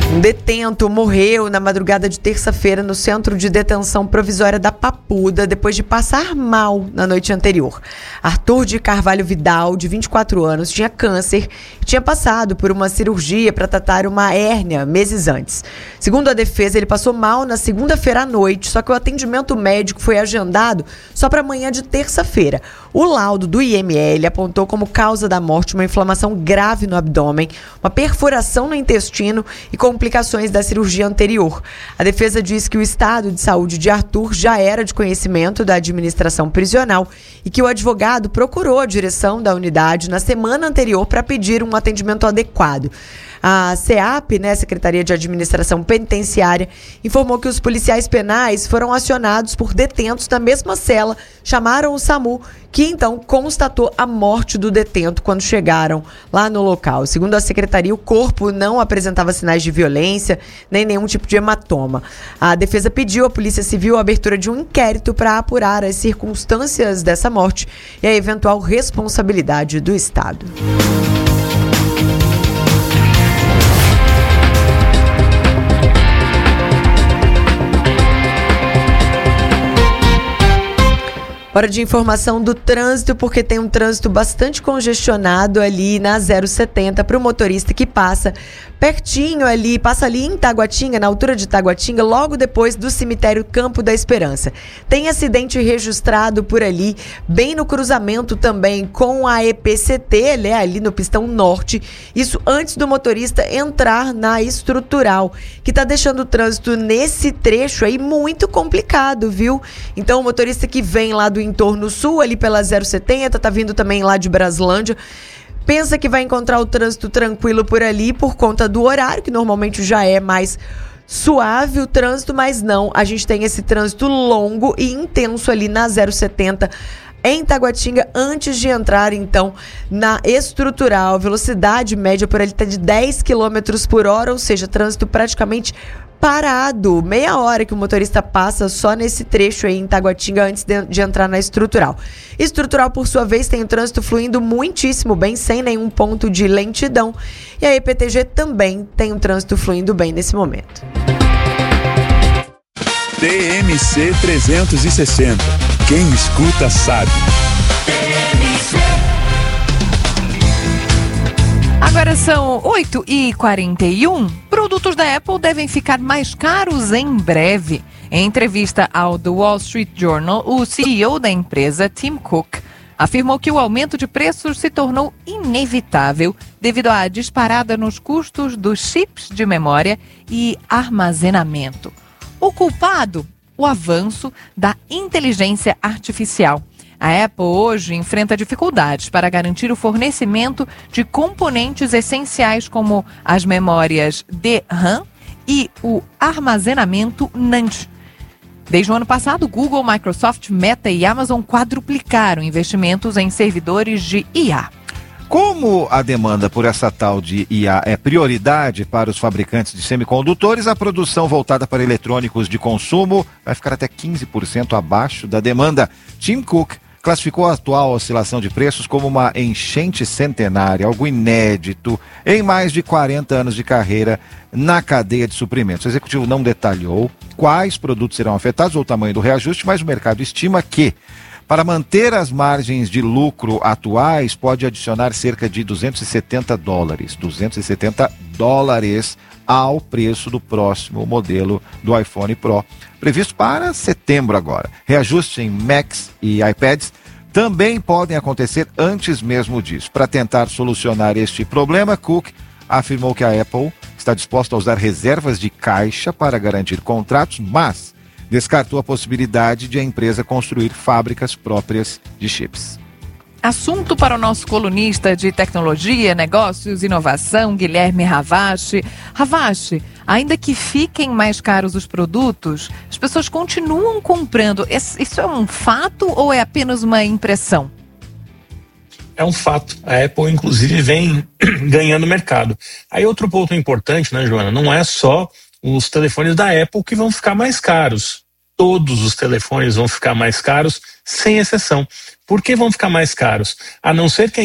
Um detento morreu na madrugada de terça-feira no centro de detenção provisória da Papuda depois de passar mal na noite anterior. Arthur de Carvalho Vidal, de 24 anos, tinha câncer e tinha passado por uma cirurgia para tratar uma hérnia meses antes. Segundo a defesa, ele passou mal na segunda-feira à noite, só que o atendimento médico foi agendado só para amanhã de terça-feira. O laudo do IML apontou como causa da morte uma inflamação grave no abdômen, uma perfuração no intestino e complicações da cirurgia anterior. A defesa diz que o estado de saúde de Arthur já era de conhecimento da administração prisional e que o advogado procurou a direção da unidade na semana anterior para pedir um atendimento adequado. A SEAP, Secretaria de Administração Penitenciária, informou que os policiais penais foram acionados por detentos da mesma cela, chamaram o SAMU, que então constatou a morte do detento quando chegaram lá no local. Segundo a secretaria, o corpo não apresentava sinais de violência, nem nenhum tipo de hematoma. A defesa pediu à Polícia Civil a abertura de um inquérito para apurar as circunstâncias dessa morte e a eventual responsabilidade do Estado. Hora de informação do trânsito, porque tem um trânsito bastante congestionado ali na 070 para o motorista que passa pertinho ali, passa ali em Taguatinga, na altura de Taguatinga, logo depois do cemitério Campo da Esperança. Tem acidente registrado por ali, bem no cruzamento também com a EPCT, ali no Pistão Norte, isso antes do motorista entrar na estrutural, que está deixando o trânsito nesse trecho aí muito complicado, viu? Então o motorista que vem lá do entorno sul, ali pela 070, tá vindo também lá de Braslândia, pensa que vai encontrar o trânsito tranquilo por ali por conta do horário, que normalmente já é mais suave o trânsito, mas não, a gente tem esse trânsito longo e intenso ali na 070 em Taguatinga, antes de entrar então na estrutural. Velocidade média por ali está de 10 km por hora, ou seja, trânsito praticamente parado, meia hora que o motorista passa só nesse trecho aí em Taguatinga antes de entrar na estrutural. Estrutural, por sua vez, tem o trânsito fluindo muitíssimo bem, sem nenhum ponto de lentidão. E a EPTG também tem o trânsito fluindo bem nesse momento. TMC 360. Quem escuta sabe. Agora são 8h41. Produtos da Apple devem ficar mais caros em breve. Em entrevista ao The Wall Street Journal, o CEO da empresa, Tim Cook, afirmou que o aumento de preços se tornou inevitável devido à disparada nos custos dos chips de memória e armazenamento. O culpado? O avanço da inteligência artificial. A Apple hoje enfrenta dificuldades para garantir o fornecimento de componentes essenciais como as memórias DRAM e o armazenamento NAND. Desde o ano passado, Google, Microsoft, Meta e Amazon quadruplicaram investimentos em servidores de IA. Como a demanda por essa tal de IA é prioridade para os fabricantes de semicondutores, a produção voltada para eletrônicos de consumo vai ficar até 15% abaixo da demanda. Tim Cook classificou a atual oscilação de preços como uma enchente centenária, algo inédito em mais de 40 anos de carreira na cadeia de suprimentos. O executivo não detalhou quais produtos serão afetados ou o tamanho do reajuste, mas o mercado estima que, para manter as margens de lucro atuais, pode adicionar cerca de $270 ao preço do próximo modelo do iPhone Pro, previsto para setembro agora. Reajustes em Macs e iPads também podem acontecer antes mesmo disso. Para tentar solucionar este problema, Cook afirmou que a Apple está disposta a usar reservas de caixa para garantir contratos, mas descartou a possibilidade de a empresa construir fábricas próprias de chips. Assunto para o nosso colunista de tecnologia, negócios, inovação, Guilherme Ravache. Ravache, ainda que fiquem mais caros os produtos, as pessoas continuam comprando. Isso é um fato ou é apenas uma impressão? É um fato. A Apple, inclusive, vem ganhando mercado. Aí outro ponto importante, né, Joana? Não é só os telefones da Apple que vão ficar mais caros. Todos os telefones vão ficar mais caros, sem exceção. Por que vão ficar mais caros? A não ser que